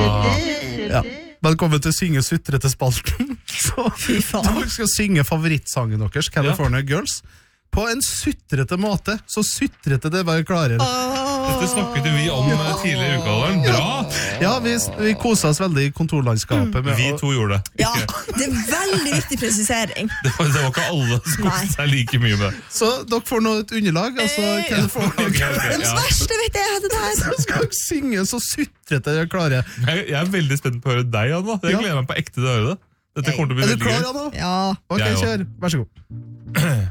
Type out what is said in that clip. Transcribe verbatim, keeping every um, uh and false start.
Ja. Velkommen til Synge sutrete spalten. Så dere skal synge favorittsangen deres, California ja. Girls, på en sutrete måte. Så sutrete det bare klarer. Dette snakket vi om ja. tidligere i uka. Bra! Ja, vi, vi koset oss veldig i kontorlandskapet. Mm. Vi to gjorde det. Ja, det er veldig viktig presisering. Det var, det var ikke alle som koset seg like mye med. Så dere får nå et underlag, altså California okay, okay, ja. Verste vet jeg det der. Så skal dere synge så sutrete jeg klarer. Jeg, jeg er veldig spent på å høre deg, Anna. Jeg gleder meg på ekte til å høre det. Dette kommer til å bli veldig gøy. Er du klar, Anna? Ja. Ok, kjør. Vær så god.